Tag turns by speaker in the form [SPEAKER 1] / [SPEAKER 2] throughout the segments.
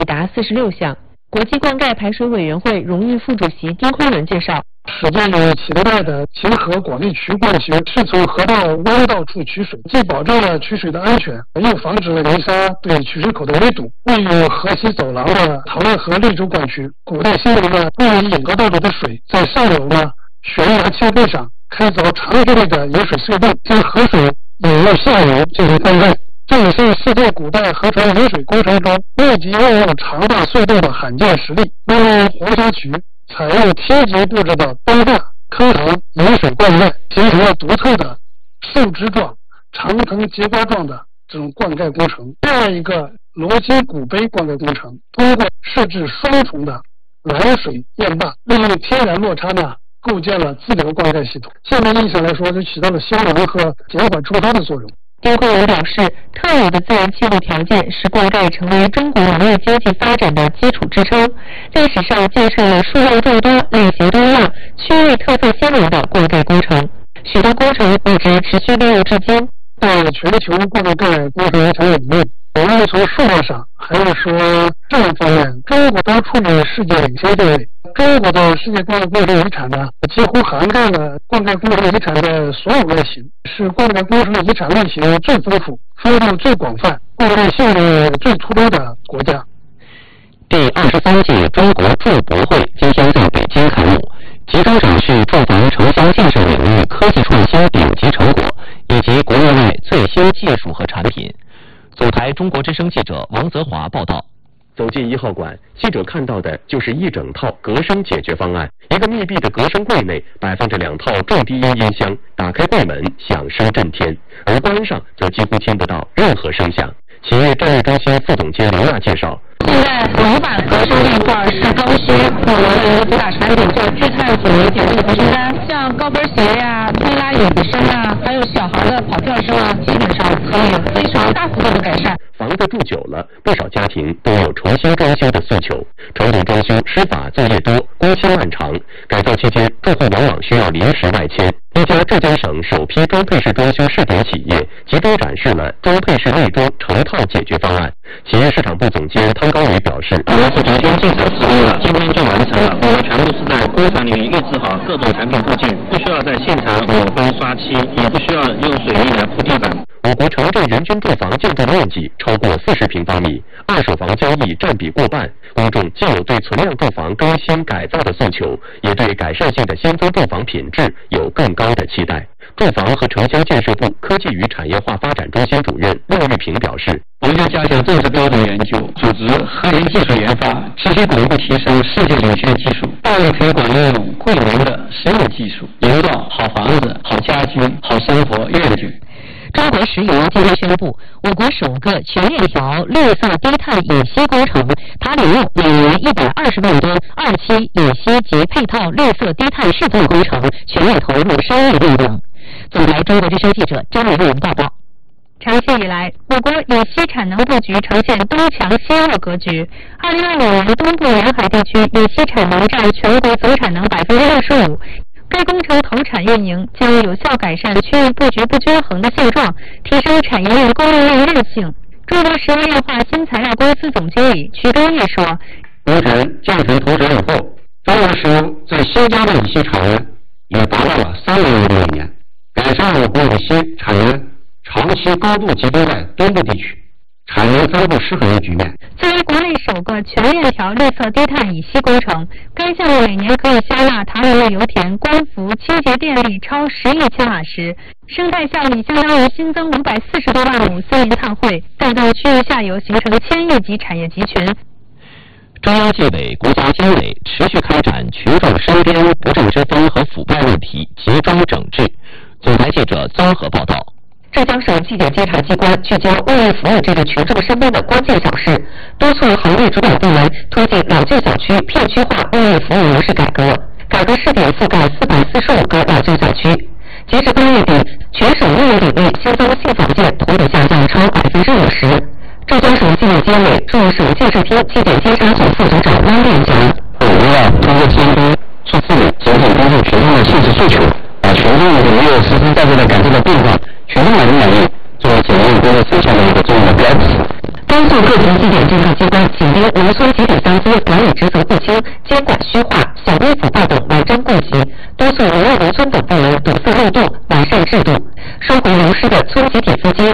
[SPEAKER 1] 达46项。国际灌溉排水委员会荣誉副主席丁坤文介绍，
[SPEAKER 2] 始建于启德带的秦河广利渠灌渠是从河道弯道处取水，既保证了取水的安全，又防止了泥沙对取水口的围堵。位于河西走廊的唐乐河绿洲灌渠，古代兴农的位于引河道中的水，在上游的悬崖峭壁上开凿长距离的引水隧道，将河水引入下游进行灌溉。这也是世界古代河船引水工程中密集运用长大隧道的罕见实例。例如黄沙渠采用梯级布置的单坝坑塘引水灌溉，形成了独特的树枝状、长藤节瓜状的这种灌溉工程。另外一个罗金古碑灌溉工程，通过设置双重的拦水堰坝，利用天然落差呢，构建了自流灌溉系统。现代意义上来说，就起到了消融和减缓冲刷的作用。
[SPEAKER 1] 丁坤文表示，特有的自然气候条件使灌溉成为中国农业经济发展的基础支撑，在史上建设了数量众多、类型多样、区域特色鲜明的灌溉工程，许多工程一直持续利用至今。
[SPEAKER 2] 在全球灌溉工程产业里面，无论从数量上还是说质量方面，中国都处于世界领先地位。中国的世界灌溉工程遗产呢，几乎涵盖了灌溉工程遗产的所有类型，是灌溉工程遗产类型最丰富、分布最广泛、灌溉效率最突出的国家。
[SPEAKER 3] 第23届中国筑博会今天在北京开幕，集中展示住房城乡建设领域科技创新顶级成果，以及国内外最新技术和产品。总台中国之声记者王泽华报道。
[SPEAKER 4] 走进1号馆，记者看到的就是一整套隔声解决方案。一个密闭的隔声柜内摆放着2套重低音音箱，打开柜门响声震天，而关上则几乎听不到任何声响。企业战略中心副总监刘娜介绍，
[SPEAKER 5] 现在老板隔声这一块是刚需，我们的一个主打产品叫聚碳组简易隔声单，像高跟鞋呀、推拉椅子声啊，还有小孩的跑跳声啊，基本上可以非常大幅度的改善。
[SPEAKER 4] 房子住久了，不少家庭都有重新装修的诉求。传统装修施法作业多，工期漫长，改造期间住户往往需要临时外迁。一家浙江省首批装配式装修试点企业集中展示了装配式内装成套解决方案。企业市场部总监汤高宇表示，
[SPEAKER 6] 我们是昨天进场实施了，今天就完成了。我们全部是在工厂里面预制好各种产品部件，不需要在现场抹工刷漆，也不需要用水泥来铺地板。
[SPEAKER 4] 我国城镇人均住房建筑面积超过40平方米，二手房交易占比过半。公众既有对存量住房更新改造的诉求，也对改善性的新增住房品质有更高的期待。住房和城乡建设部科技与产业化发展中心主任骆玉平表示，
[SPEAKER 6] 我们要加强政策标准研究，组织科研技术研发，持续巩固提升世界领先技术，大力推广应用惠民的实用技术，营造好房子、好家居、好生活愿景。
[SPEAKER 1] 中国石油今天宣布，我国首个全链条绿色低碳乙烯工程塔里木每年120万吨2期乙烯及配套绿色低碳示范工程全面投入商业运营。总台中国之声记者张明文报道。长期以来，我国乙烯产能布局呈现东强西弱格局。2025年，东部沿海地区乙烯产能占全国总产能65%。该工程投产运营将有效改善区域布局不均衡的现状，提升产业链供应链韧性。中国石油炼化新材料公司总经理曲刚业说，
[SPEAKER 6] 工程建成投产以后，中国石油在新疆的乙烯产能也达到了3万亿吨每年，改善了我国乙烯产能长期高度集中在东部地区，产能分布失衡的局面。
[SPEAKER 1] 作为国内首个全链条绿色低碳乙烯工程，该项目每年可以吸纳塔里木油田光伏清洁电力超10亿千瓦时，生态效益相当于新增540多万亩森林碳汇，带动区域下游形成1000亿级产业集群。
[SPEAKER 3] 中央纪委、国家经委持续开展群众身边不正之风和腐败问题集中整治。总台记者综合报道。
[SPEAKER 1] 浙江省纪检监察机关聚焦物业服务这个群众身边的关键小事，督促行业主管部门推进老旧小区片区化物业服务模式改革，改革试点覆盖445个老旧小区。截至8月底，全省物业领域新增信访件同比下降超50%。浙江省纪委监委驻省建设厅纪检监察组副组长汪亮讲，
[SPEAKER 6] 我们要通过监督促自减少关注群众的现实诉求，把群众的物业实实在在的感受到变化，群众满不满意作为检验工作成效的一个重要的标尺。
[SPEAKER 1] 该甘肃各级纪检侦查机关紧盯农村集体丧资管理职责不清、监管虚化、小微腐败等违章痼疾，督促农业农村等部门堵塞漏洞、完善制度，收回流失的村集体资金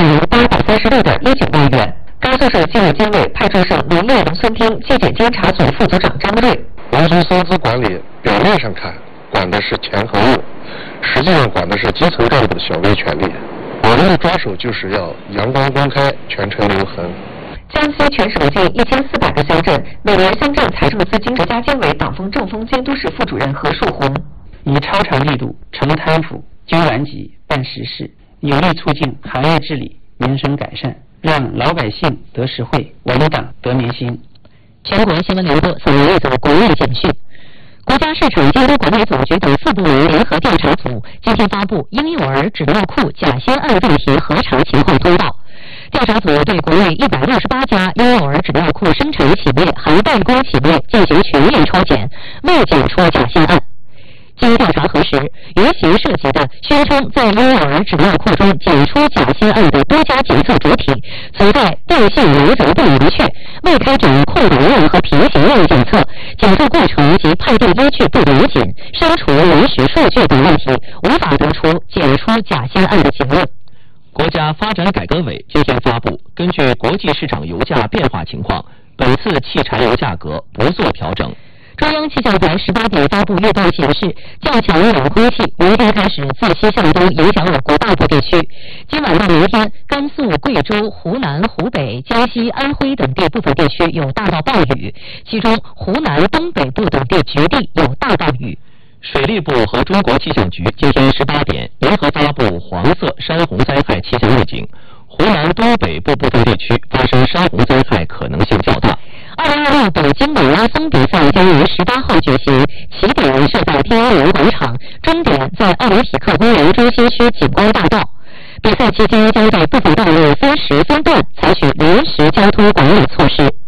[SPEAKER 1] 10836.19万元。甘肃省纪委监委派驻省农业农村厅纪检监察组副组长张瑞。
[SPEAKER 7] 农村丧资管理表面上看管的是钱和物，实际上管的是基层干部的小微权利。我们的抓手就是要阳光公开，全程留痕。
[SPEAKER 1] 江西全省近1400个乡镇，每年乡镇财政资金国家监委党风政风监督室副主任何树红。
[SPEAKER 8] 以超常力度惩贪腐、纠顽疾、办实事，有力促进行业治理、民生改善，让老百姓得实惠，我们党得民心。
[SPEAKER 1] 全国新闻联播送您一组国内简讯。国家市场监督管理总局等4部门联合调查组今天发布婴幼儿纸尿裤假仙案问题核查情况通报。调查组对国内168家婴幼儿纸尿裤生产企业含代工企业进行全面抽检，未检出假仙案。经调查核实，原型涉及的宣称在婴幼儿纸尿裤中检出假仙案的多家检测主体存在定性原则不明确、未开展空白量和平行量检测、检测过程及判定依据不严谨、删除原始数据等问题，无法得出检出假仙案的结论。
[SPEAKER 4] 国家发展改革委今天发布，根据国际市场油价变化情况，本次汽柴油价格不做调整。
[SPEAKER 1] 中央气象台18点发布预报显示，较强冷空气明天开始自西向东影响我国大部地区。今晚到明天，甘肃、贵州、湖南、湖北、江西、安徽等地部分地区有大到暴雨，其中湖南东北部等地局地有大暴雨。
[SPEAKER 4] 水利部和中国气象局今天18点联合发布黄色山洪灾害气象预警，湖南东北部部分地区发生山洪灾害可能性较大。
[SPEAKER 1] 2026北京马拉松比赛将于18号举行，起点设在天安门广场，终点在奥林匹克公园中心区景观大道。比赛期间将在部分道路分时分段采取临时交通管理措施。